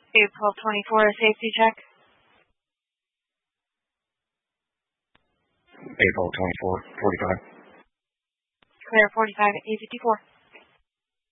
April 24, safety check. April 24, 45. Clear 45 at 854.